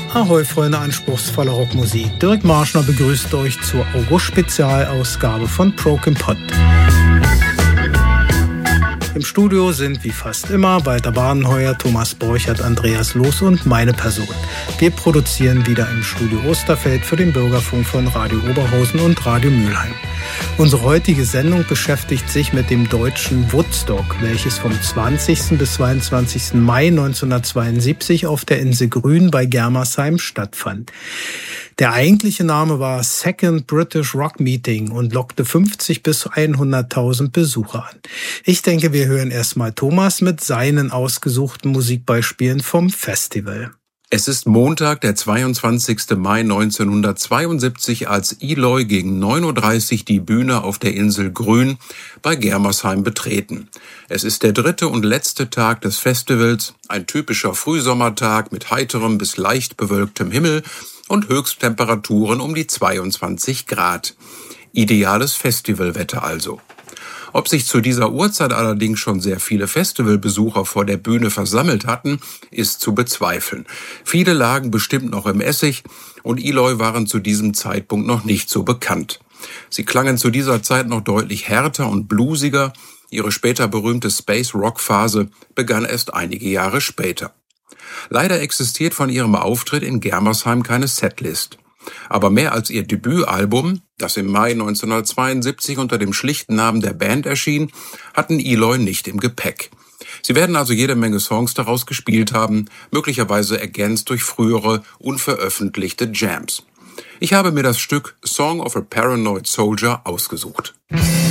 Ahoi, Freunde anspruchsvoller Rockmusik. Dirk Marschner begrüßt euch zur August-Spezialausgabe von Broken Pot. Im Studio sind wie fast immer Walter Badenheuer, Thomas Borchert, Andreas Loos und meine Person. Wir produzieren wieder im Studio Osterfeld für den Bürgerfunk von Radio Oberhausen und Radio Mülheim. Unsere heutige Sendung beschäftigt sich mit dem deutschen Woodstock, welches vom 20. bis 22. Mai 1972 auf der Insel Grün bei Germersheim stattfand. Der eigentliche Name war Second British Rock Meeting und lockte 50 bis 100.000 Besucher an. Ich denke, wir hören erstmal Thomas mit seinen ausgesuchten Musikbeispielen vom Festival. Es ist Montag, der 22. Mai 1972, als Eloy gegen 9.30 Uhr die Bühne auf der Insel Grün bei Germersheim betreten. Es ist der dritte und letzte Tag des Festivals, ein typischer Frühsommertag mit heiterem bis leicht bewölktem Himmel und Höchsttemperaturen um die 22 Grad. Ideales Festivalwetter also. Ob sich zu dieser Uhrzeit allerdings schon sehr viele Festivalbesucher vor der Bühne versammelt hatten, ist zu bezweifeln. Viele lagen bestimmt noch im Essig und Eloy waren zu diesem Zeitpunkt noch nicht so bekannt. Sie klangen zu dieser Zeit noch deutlich härter und bluesiger. Ihre später berühmte Space-Rock-Phase begann erst einige Jahre später. Leider existiert von ihrem Auftritt in Germersheim keine Setlist. Aber mehr als ihr Debütalbum, das im Mai 1972 unter dem schlichten Namen der Band erschien, hatten Eloy nicht im Gepäck. Sie werden also jede Menge Songs daraus gespielt haben, möglicherweise ergänzt durch frühere, unveröffentlichte Jams. Ich habe mir das Stück Song of a Paranoid Soldier ausgesucht.